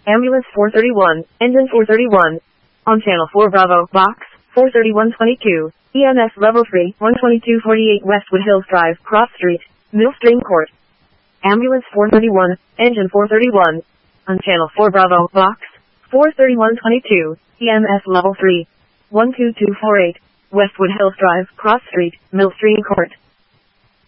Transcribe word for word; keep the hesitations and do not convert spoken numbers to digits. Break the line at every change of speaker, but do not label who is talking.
Ambulance four thirty-one, Engine four thirty-one. On Channel four Bravo, Box, four thirty-one twenty-two, E M S Level three, one twenty-two forty-eight Westwood Hills Drive, Cross Street, Millstream Court. Ambulance four thirty-one, Engine four thirty-one. On Channel four Bravo, Box, four thirty-one twenty-two, E M S Level three, one two two four eight, Westwood Hills Drive, Cross Street, Millstream Court.